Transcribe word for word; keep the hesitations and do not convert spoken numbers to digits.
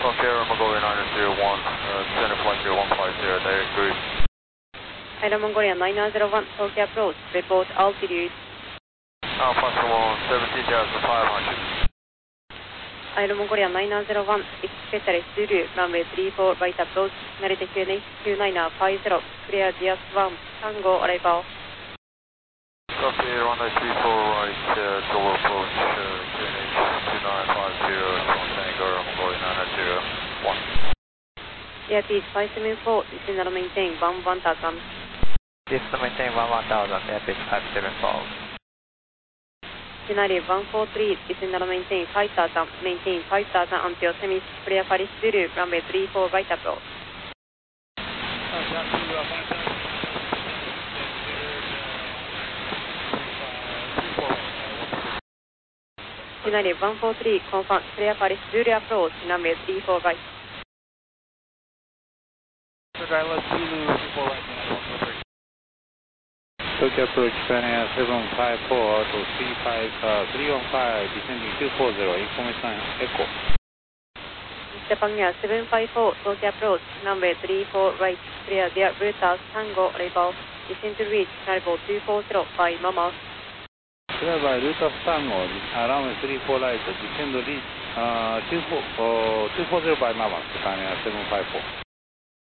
Copy, Mongolia nine zero one, uh, center flight zero one five zero, direct cruise. Aero Mongolia nine zero one, Tokyo approach, report altitude. Alpha one, seventeen thousand five hundred. Aero Mongolia nine zero one, expected Zulu, runway three four right approach, Narita Q N H two nine five zero, clear G S one, Tango arrival. Copy, runway three four right, uh, double approach, uh, Q N H two nine five zero, Tango, Mongolia nine zero one. Airspeed five seven four, descend and maintain one one thousand. Descend and maintain one one thousand, airspeed five seven four. Scenario one four three, descend and maintain five thousand, maintain five thousand until semi clear Paris Zulu, runway three four right approach. Scenario one four three, confirm clear Paris Zulu approach, runway three four right. Tokyo approach, China seven five four to three five, uh, three one five, descending two four zero, information echo. Japan Air seven five four, Tokyo approach, runway three four right, clear their routers, Tango arrival, descend to reach, arrival two four zero by Mama. Clear by routers Tango, uh, runway three four right, descend reach, uh, two four zero by Mama, Japan Air seven five four.